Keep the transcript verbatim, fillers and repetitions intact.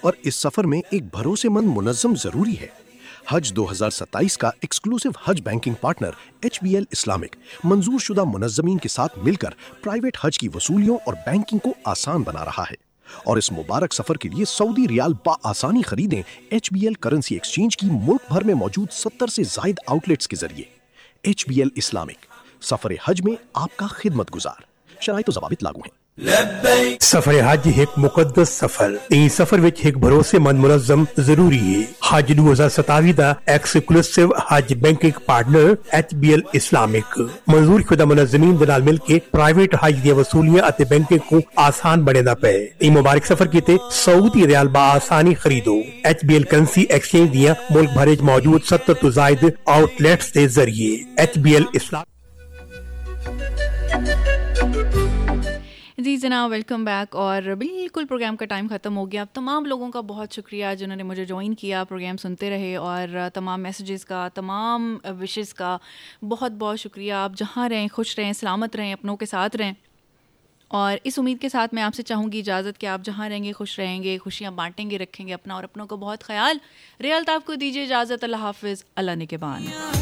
اور اس سفر میں ایک بھروسے مند منظم ضروری ہے۔ حج دو ہزار ستائیس کا exclusive Hajj banking partner H be L Islamic منظور شدہ منظمین کے ساتھ مل کر پرائیویٹ حج کی وصولیوں اور بینکنگ کو آسان بنا رہا ہے، اور اس مبارک سفر کے لیے سعودی ریال بآسانی خریدیں H be L currency exchange کی ملک بھر میں موجود ستر سے زائد آؤٹ لیٹس کے ذریعے۔ ایچ بی ایل اسلامک، سفر حج میں آپ کا خدمت گزار، شرائط و ضوابط لاگو ہیں۔ سفر حج ایک مقدس سفر، این سفر وچ ایک بھروسے مند منظم ضروری ہے۔ حج دو ہزار ستاوی دا exclusive Hajj banking partner H be L Islamic منظور شدہ منظمین دے نال مل کے پرائیویٹ حج دی وصولیاں اتے بینکنگ کو آسان بنیدا پے۔ این مبارک سفر کیتے سعودی ریال با آسانی خریدو۔ H be L currency exchange دیاں ملک بھر وچ موجود ستر تو زائد آؤٹ لیٹس دے ذریعے۔ ایچ بی ایل اسلام جی جناب، ویلکم بیک۔ اور بالکل پروگرام کا ٹائم ختم ہو گیا۔ اب تمام لوگوں کا بہت شکریہ جنہوں نے مجھے جوائن کیا، پروگرام سنتے رہے، اور تمام میسیجز کا، تمام وشز کا بہت بہت شکریہ۔ آپ جہاں رہیں خوش رہیں، سلامت رہیں، اپنوں کے ساتھ رہیں، اور اس امید کے ساتھ میں آپ سے چاہوں گی اجازت کہ آپ جہاں رہیں گے خوش رہیں گے، خوشیاں بانٹیں گے، رکھیں گے اپنا اور اپنوں کو بہت خیال۔ ریال طاف کو دیجیے اجازت، اللہ حافظ، اللہ نگہبان۔